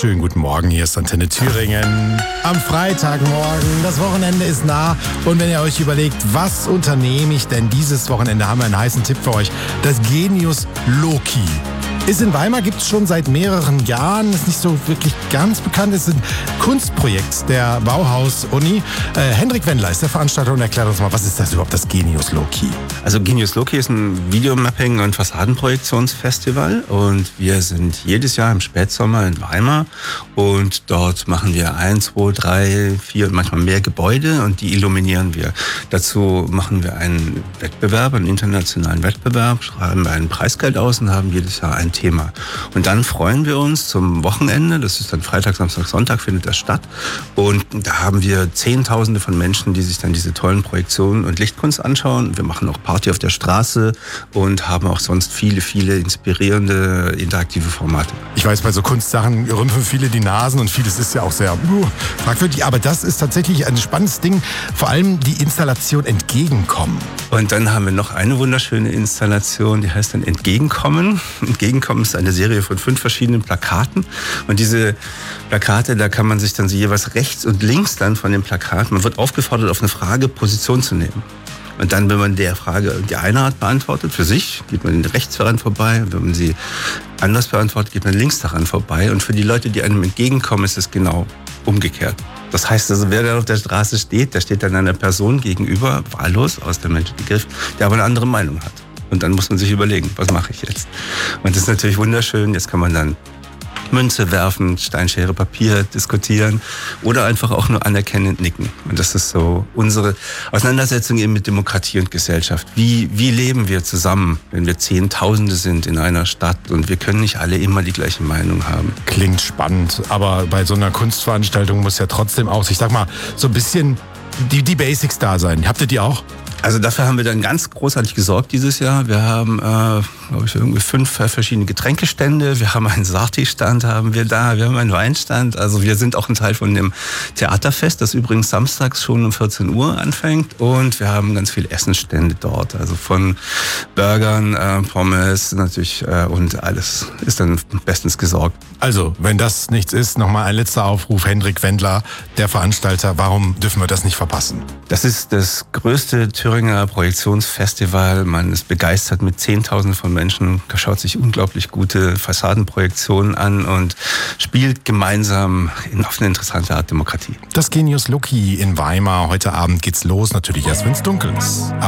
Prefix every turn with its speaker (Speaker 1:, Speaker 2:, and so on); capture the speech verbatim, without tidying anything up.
Speaker 1: Schönen guten Morgen, hier ist Antenne Thüringen. Am Freitagmorgen, das Wochenende ist nah. Und wenn ihr euch überlegt, was unternehme ich denn dieses Wochenende, haben wir einen heißen Tipp für euch. Das Genius Loki. Ist in Weimar, gibt es schon seit mehreren Jahren, ist nicht so wirklich ganz bekannt, ist ein Kunstprojekt der Bauhaus-Uni. Äh, Hendrik Wendler ist der Veranstalter und erklärt uns mal, was ist das überhaupt, das Genius Loki?
Speaker 2: Also Genius Loki ist ein Videomapping- und Fassadenprojektionsfestival und wir sind jedes Jahr im Spätsommer in Weimar und dort machen wir ein, zwei, drei, vier und manchmal mehr Gebäude und die illuminieren wir. Dazu machen wir einen Wettbewerb, einen internationalen Wettbewerb, schreiben ein Preisgeld aus und haben jedes Jahr ein Thema. Und dann freuen wir uns zum Wochenende, das ist dann Freitag, Samstag, Sonntag findet das statt und da haben wir Zehntausende von Menschen, die sich dann diese tollen Projektionen und Lichtkunst anschauen. Wir machen auch Party auf der Straße und haben auch sonst viele, viele inspirierende, interaktive Formate.
Speaker 1: Ich weiß, bei so Kunstsachen rümpfen viele die Nasen und vieles ist ja auch sehr uh, fragwürdig, aber das ist tatsächlich ein spannendes Ding, vor allem die Installation Entgegenkommen.
Speaker 2: Und dann haben wir noch eine wunderschöne Installation, die heißt dann Entgegenkommen. Entgegenkommen ist eine Serie von fünf verschiedenen Plakaten und diese Plakate, da kann man sich dann so jeweils rechts und links dann von dem Plakat, man wird aufgefordert, auf eine Frage Position zu nehmen. Und dann, wenn man der Frage die eine hat beantwortet, für sich, geht man rechts daran vorbei. Wenn man sie anders beantwortet, geht man links daran vorbei. Und für die Leute, die einem entgegenkommen, ist es genau umgekehrt. Das heißt also, wer da auf der Straße steht, der steht dann einer Person gegenüber, wahllos aus der Menschenbegriff, der aber eine andere Meinung hat. Und dann muss man sich überlegen, was mache ich jetzt? Und das ist natürlich wunderschön. Jetzt kann man dann Münze werfen, Steinschere, Papier diskutieren oder einfach auch nur anerkennend nicken. Und das ist so unsere Auseinandersetzung eben mit Demokratie und Gesellschaft. Wie, wie leben wir zusammen, wenn wir Zehntausende sind in einer Stadt und wir können nicht alle immer die gleiche Meinung haben?
Speaker 1: Klingt spannend, aber bei so einer Kunstveranstaltung muss ja trotzdem auch, ich sag mal, so ein bisschen die, die Basics da sein. Habt ihr die auch?
Speaker 2: Also dafür haben wir dann ganz großartig gesorgt dieses Jahr. Wir haben, äh, glaube ich, irgendwie fünf verschiedene Getränkestände. Wir haben einen Sarti-Stand, haben wir da. Wir haben einen Weinstand. Also wir sind auch ein Teil von dem Theaterfest, das übrigens samstags schon um vierzehn Uhr anfängt. Und wir haben ganz viele Essensstände dort. Also von Burgern, äh, Pommes natürlich äh, und alles ist dann bestens gesorgt.
Speaker 1: Also, wenn das nichts ist, nochmal ein letzter Aufruf. Hendrik Wendler, der Veranstalter. Warum dürfen wir das nicht verpassen?
Speaker 2: Das ist das größte Thüringer Projektionsfestival. Man ist begeistert mit Zehntausenden von Menschen, schaut sich unglaublich gute Fassadenprojektionen an und spielt gemeinsam in, auf eine interessante Art Demokratie.
Speaker 1: Das Genius Loki in Weimar. Heute Abend geht's los, natürlich erst, wenn es dunkel ist.